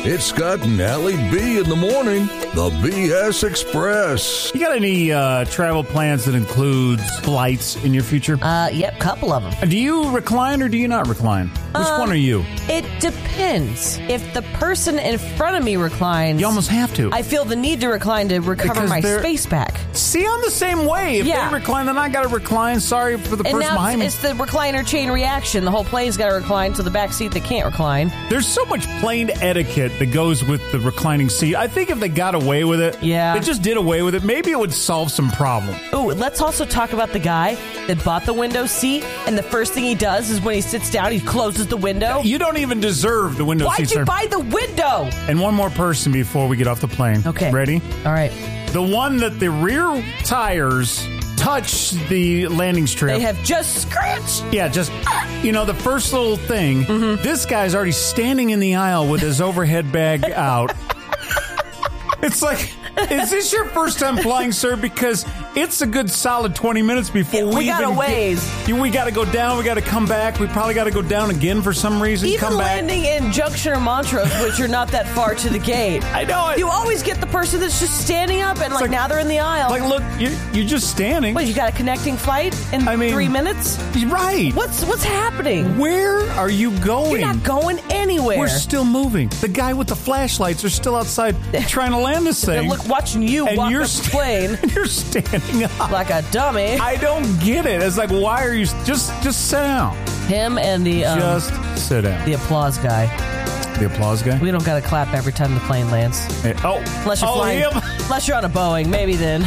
It's Scott and Allie B in the morning. The BS Express. You got any travel plans that includes flights in your future? Yep, couple of them. Do you recline or do you not recline? Which one are you? It depends. If the person in front of me reclines, You almost have to. I feel the need to recline to recover Because my they're- space back. See, I'm the same way. If Yeah. they recline, then I got to recline. Sorry for the And person now behind me. it's the recliner chain reaction. The whole plane's got to recline to the back seat that can't recline. There's so much plane etiquette that goes with the reclining seat. I think if they got away with it, Yeah. they just did away with it, maybe it would solve some problem. Ooh, let's also talk about the guy that bought the window seat, and the first thing he does is when he sits down, he closes the window. You don't even deserve the window seat, Why'd you sir. buy the window? And one more person before we get off the plane. Okay. Ready? All right. The one that the rear tires touch the landing strip. They have just scratched. Yeah, just, the first little thing. Mm-hmm. This guy's already standing in the aisle with his overhead bag out. It's like, is this your first time flying, sir? Because it's a good solid 20 minutes before We got even a ways. We got to go down. We got to come back. We probably got to go down again for some reason. Even come back. landing in Junction or Montrose, which are not that far to the gate. I know it. You always get the person that's just standing up and like now they're in the aisle. Like, look, you're just standing. What, you got a connecting flight in 3 minutes? Right. What's happening? Where are you going? You're not going anywhere. We're still moving. The guy with the flashlights are still outside trying to land this thing. They're watching you And walk you're the plane You're standing up like a dummy. I don't get it. It's like, why are you just sit down? Him and the Just sit down. the applause guy. The applause guy. We don't got to clap every time the plane lands. Hey, Unless you're flying. him. Unless you're on a Boeing, maybe then.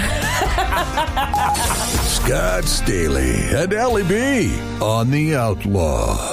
Scott Staley and Allie B on The Outlaw.